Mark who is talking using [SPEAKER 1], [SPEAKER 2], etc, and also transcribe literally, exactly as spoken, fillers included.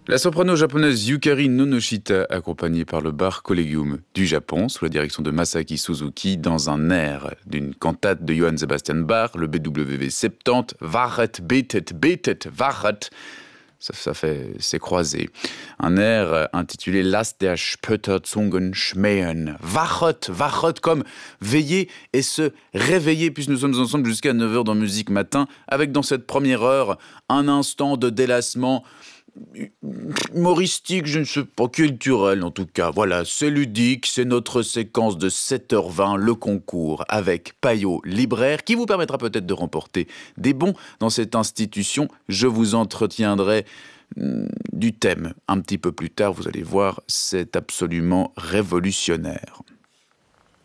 [SPEAKER 1] La soprano japonaise Yukari Nonoshita, accompagnée par le bar Collegium du Japon, sous la direction de Masaki Suzuki, dans un air d'une cantate de Johann Sebastian Bach, le B W V soixante-dix, Wachet, betet, betet, wachet. Ça, ça fait, c'est croisé. Un air intitulé Lass der Spötterzungen schmähen. Wachet, wachet, comme veiller et se réveiller, puisque nous sommes ensemble jusqu'à neuf heures dans Musique Matin, avec dans cette première heure un instant de délassement humoristique, je ne sais pas, culturel en tout cas. Voilà, c'est ludique, c'est notre séquence de sept heures vingt, le concours avec Payot Libraire, qui vous permettra peut-être de remporter des bons dans cette institution. Je vous entretiendrai hum, du thème un petit peu plus tard, vous allez voir, c'est absolument révolutionnaire.